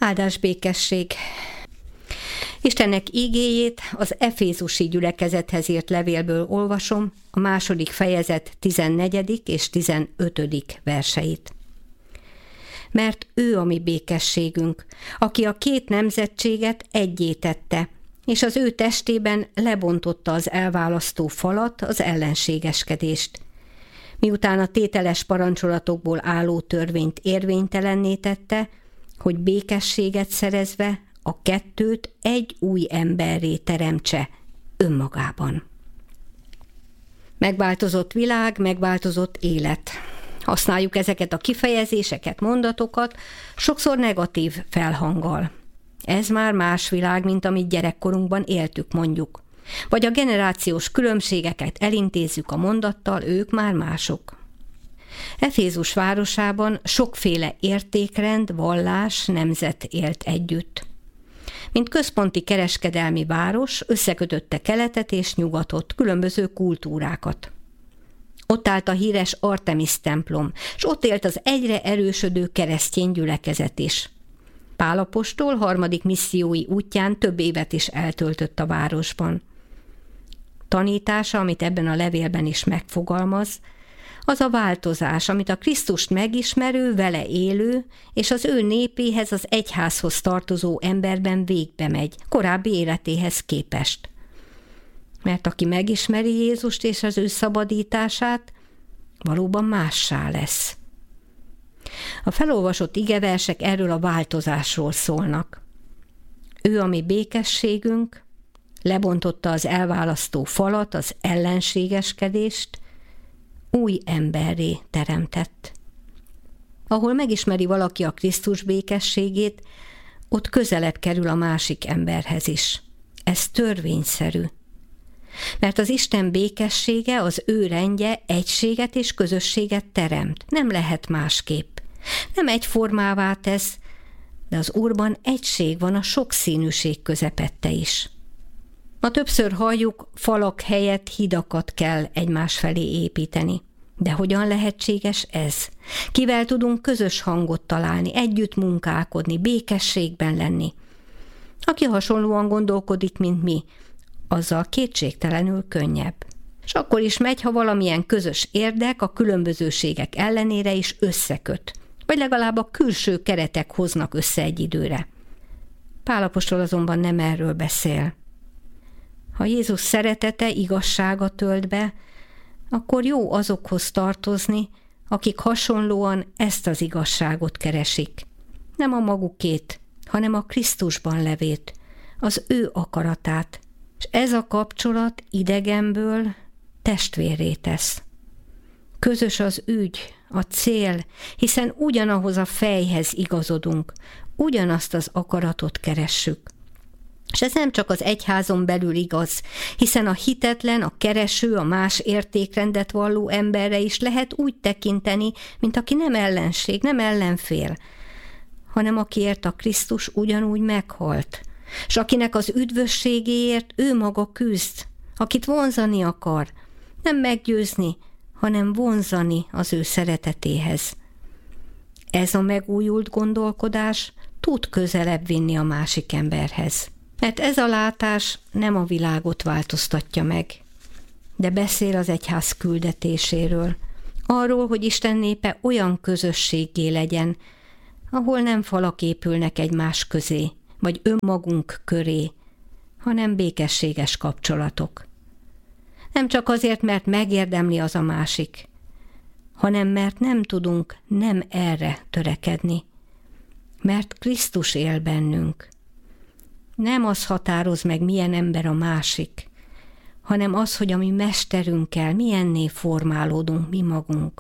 Áldás békesség! Istennek ígéjét az efézusi gyülekezethez írt levélből olvasom, a 2. fejezet 14. és 15. verseit. Mert ő a mi békességünk, aki a két nemzetséget eggyé tette, és az ő testében lebontotta az elválasztó falat, az ellenségeskedést. Miután a tételes parancsolatokból álló törvényt érvénytelenné tette, hogy békességet szerezve a kettőt egy új emberré teremtse önmagában. Megváltozott világ, megváltozott élet. Használjuk ezeket a kifejezéseket, mondatokat, sokszor negatív felhanggal. Ez már más világ, mint amit gyerekkorunkban éltük, mondjuk. Vagy a generációs különbségeket elintézzük a mondattal, ők már mások. Efézus városában sokféle értékrend, vallás, nemzet élt együtt. Mint központi kereskedelmi város összekötötte keletet és nyugatot, különböző kultúrákat. Ott állt a híres Artemis templom, és ott élt az egyre erősödő keresztény gyülekezet is. Pál apostol 3. missziói útján több évet is eltöltött a városban. Tanítása, amit ebben a levélben is megfogalmaz, az a változás, amit a Krisztust megismerő, vele élő, és az ő népéhez, az egyházhoz tartozó emberben végbe megy, korábbi életéhez képest. Mert aki megismeri Jézust és az ő szabadítását, valóban mássá lesz. A felolvasott igeversek erről a változásról szólnak. Ő a mi békességünk, lebontotta az elválasztó falat, az ellenségeskedést, új emberré teremtett. Ahol megismeri valaki a Krisztus békességét, ott közelebb kerül a másik emberhez is. Ez törvényszerű. Mert az Isten békessége, az ő rendje egységet és közösséget teremt. Nem lehet másképp. Nem egyformává tesz, de az Úrban egység van a sokszínűség közepette is. Ma többször halljuk, falak helyett hidakat kell egymás felé építeni. De hogyan lehetséges ez? Kivel tudunk közös hangot találni, együtt munkálkodni, békességben lenni? Aki hasonlóan gondolkodik, mint mi, azzal kétségtelenül könnyebb. És akkor is megy, ha valamilyen közös érdek a különbözőségek ellenére is összeköt, vagy legalább a külső keretek hoznak össze egy időre. Pál apostol azonban nem erről beszél. Ha Jézus szeretete, igazsága tölt be, akkor jó azokhoz tartozni, akik hasonlóan ezt az igazságot keresik. Nem a magukét, hanem a Krisztusban levét, az ő akaratát, és ez a kapcsolat idegenből testvérré tesz. Közös az ügy, a cél, hiszen ugyanahoz a fejhez igazodunk, ugyanazt az akaratot keressük. És ez nem csak az egyházon belül igaz, hiszen a hitetlen, a kereső, a más értékrendet valló emberre is lehet úgy tekinteni, mint aki nem ellenség, nem ellenfél, hanem akiért a Krisztus ugyanúgy meghalt, és akinek az üdvösségéért ő maga küzd, akit vonzani akar, nem meggyőzni, hanem vonzani az ő szeretetéhez. Ez a megújult gondolkodás tud közelebb vinni a másik emberhez. Mert ez a látás nem a világot változtatja meg, de beszél az egyház küldetéséről, arról, hogy Isten népe olyan közösséggé legyen, ahol nem falak épülnek egymás közé, vagy önmagunk köré, hanem békességes kapcsolatok. Nem csak azért, mert megérdemli az a másik, hanem mert nem tudunk nem erre törekedni, mert Krisztus él bennünk. Nem az határoz meg, milyen ember a másik, hanem az, hogy a mi mesterünkkel milyenné formálódunk mi magunk.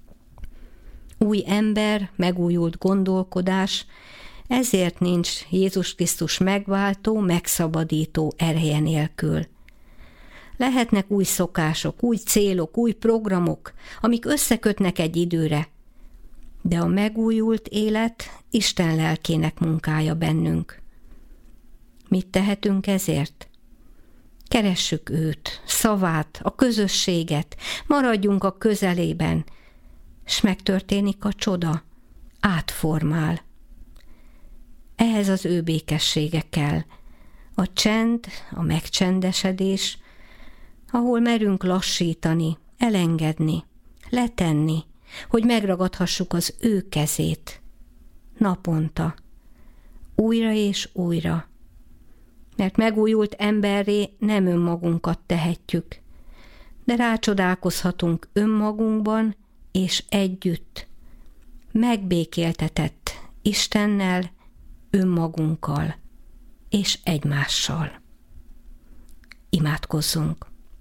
Új ember, megújult gondolkodás, ezért nincs Jézus Krisztus megváltó, megszabadító ereje nélkül. Lehetnek új szokások, új célok, új programok, amik összekötnek egy időre, de a megújult élet Isten lelkének munkája bennünk. Mit tehetünk ezért? Keressük őt, szavát, a közösséget, maradjunk a közelében, s megtörténik a csoda, átformál. Ehhez ehhez az ő békessége kell. A csend, a megcsendesedés, ahol merünk lassítani, elengedni, letenni, hogy megragadhassuk az ő kezét. Naponta, újra és újra. Mert megújult emberré nem önmagunkat tehetjük, de rácsodálkozhatunk önmagunkban és együtt, megbékéltetett Istennel, önmagunkkal és egymással. Imádkozzunk!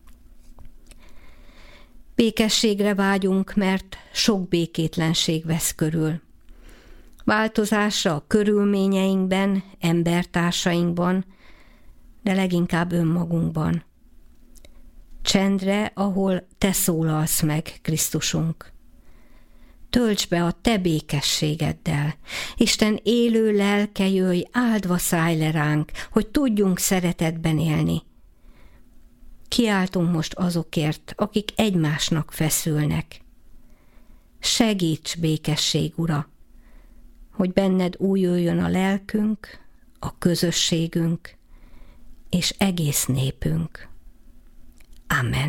Békességre vágyunk, mert sok békétlenség vesz körül. Változásra a körülményeinkben, embertársainkban, de leginkább önmagunkban. Csendre, ahol te szólalsz meg, Krisztusunk. Tölts be a te békességeddel. Isten élő lelke jöjj, áldva szállj le ránk, hogy tudjunk szeretetben élni. Kiáltunk most azokért, akik egymásnak feszülnek. Segíts, békesség, Ura, hogy benned újuljon a lelkünk, a közösségünk és egész népünk. Amen.